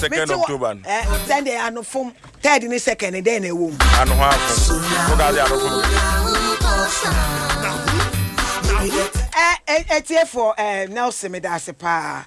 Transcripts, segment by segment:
2nd October. Then they are no from 3rd and 2nd and then a womb. I know It's here for Nelson Medasepa.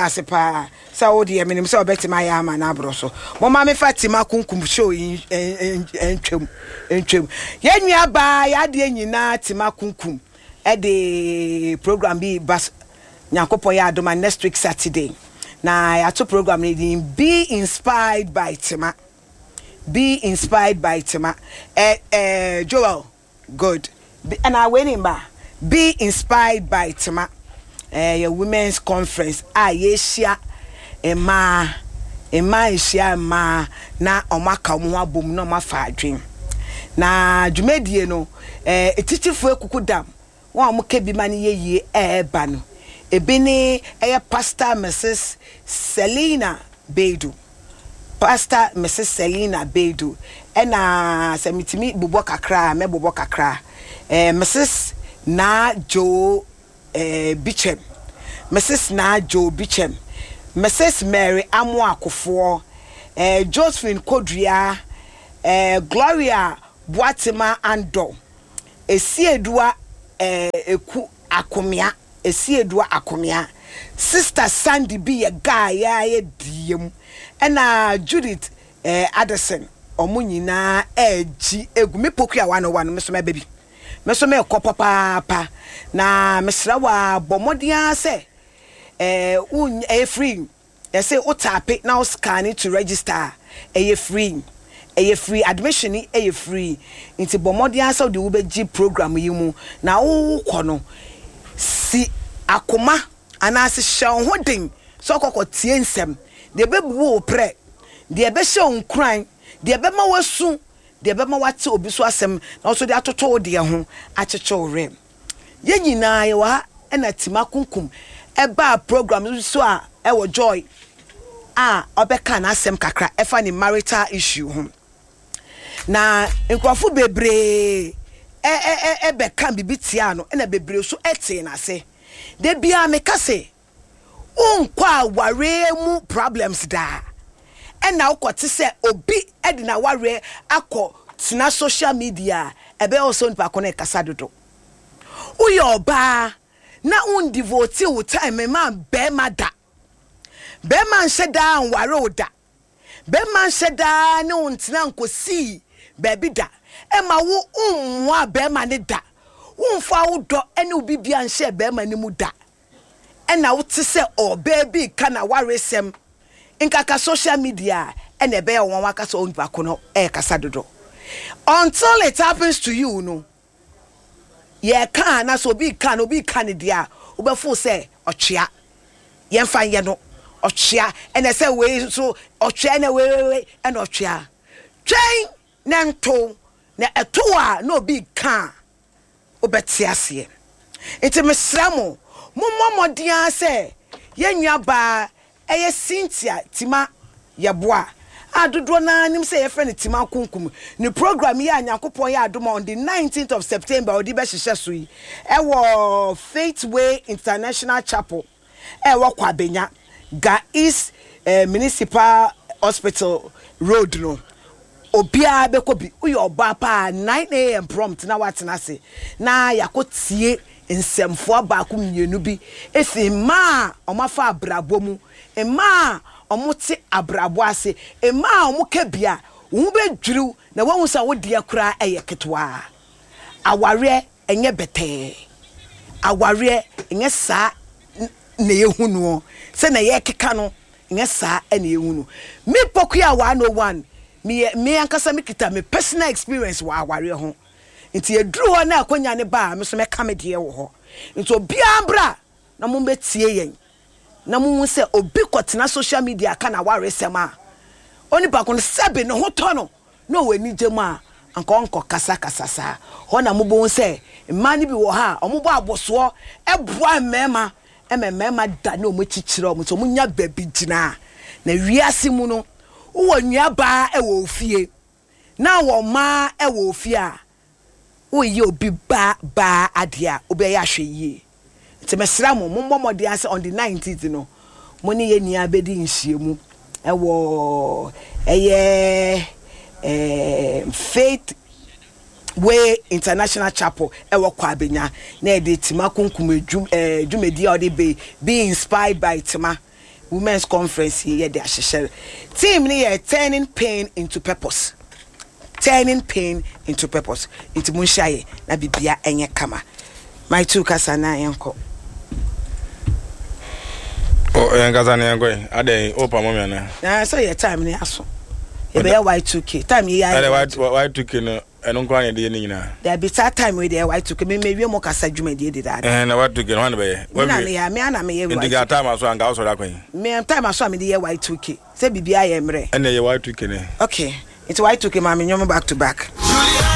So, dear, minim so bet my arm and abroso. Mamma me Fatima Kunkum show in Trim. Yen ya by Adiana Tima Kunkum at the program be bus Nyakopoya do my next week Saturday. Now, I took program reading Be Inspired by Tima. Be Inspired by Tima. Joel, good. And I went in by. Be Inspired by Tima. Your women's conference. Yeshia Emma Ishia Ma na omaka mwa bom no ma fa adwen. Na dwumedie no etitifo ekukudam. Wa mo ka bi mane ye eba no. Ebi ni Pastor Mrs. Selina Bedu. Pastor Mrs. Selina Bedu. Ena semitimi bobo kakra, me bobo kakra. Mrs. Na Joe Bichem. Mrs. Na Joe Bichem. Mrs. Mary Amwakofo. Josephine Kodria. Gloria Boatima Ando. Esiedua Eku Akomia. Esiedua Akomia. Sister Sandy be a guy ya diem. And Judith Addison. Omunyina G Egumi Pokia 101 Mr. My baby. Meso me kopa papa na mesrawa bomodia se un free they say o tap it now scan to register free admission ni free into bomodia so the ubeji program yi mu na wo kono si akoma anase hyew hodin so kokotie nsem de bebu wo pre de be hyew nkran de be ma wasu de be ma wate obi so asem na so de atoto de ho achecho rem ye nyina ye wa na Tima Kunkum eba program so a e wo joy obeka na asem kakra e fa ni marital issue ho na nkrofo bebre be kan bibitia no na bebre so ete na se de bia me kase unkwa ware mu problems da na ukote se obi edina ware akọ tina social media ebe also npa ko na kasa dodo uye oba na undevote wo time ma be mada be man sheda ware oda be man sheda ne untina nkosi baby da e ma wo unwa be ma ne da unfa wo do ene obi bia nhe be ma ne mu da na wo te se o baby kana ware sem nkaka social media and ebe won waka so onpa ko no kasa dodo until it happens to you no ye kan na so obi kan dia obefo say otwea ye mfa ye no otwea and say we so otwea na we and otwea twen na nto na eto a na obi kan obeti ase enti mesramo mommodian say ye nwa ba eye Cynthia Tima Yeboa adodo na nim say ye friend Tima Kunkum ni program ya Nyankopon ya adoma on the 19th of September odi be hihye so yi e wo Faithway International Chapel e wo Kwabenya Ga East Municipal Hospital Road no obia be ko bi uyo oba pa 9 a.m. prompt na watena se na yakotie nsemfo abaku mienu bi efi ma omafa abrabo mu ema omote abrabo ase ema omoka bia wo be dwiru na wo sa wo dia kura eye ketwa aware enye bete aware enye sa na yehunu se na ye keka no enye sa na yehunu me pokua 101 me ankasa me kita me personal experience wa aware ho nti eduru ho na akonya ne ba me so me ka me de wo ho nti obia mbra na mo betie yen na mo se obi kwotena social media ka na ware sema oni ba ko sebe no ho to no no wani jema anka onko kasa sa ho na mo bo se mani bi wo ha omo bo aboso eboa mema emema da na omo chichire omo so mo nya babi gina na wiase mu no wo nua ba e wo fie na wo ma e wo fie a wo ye obi ba adia obi ya hwe yie nti mesra mo mmomode ase on the 19th no mo ne ye nia bedi nhie mu ewo Faith Way International Chapel ewo Kwabenya na e de tima kunkum dwumedi a de be inspired by tima women's conference here de ahyehyere team ni turning pain into purpose. Turning pain into purpose. Into munshaye na bibia enye kama. My two kasana yenko. Oh, kasana yenko. Ade opa mommy na. Na so your time ni aso. E be Y2K. Time ye ya. Y2K no eno nkwa ne de nyina. There be that time we dey Y2K me wie mo kasa dwumadi de that. Na Y2K no be. Na me ya me ana me ye. Indiga time aso anga aso da kwan. Me time aso me de ye Y2K. Se bibia ye mre. Ene ye Y2K ne. Okay. It's Y2K mama nyom back to back.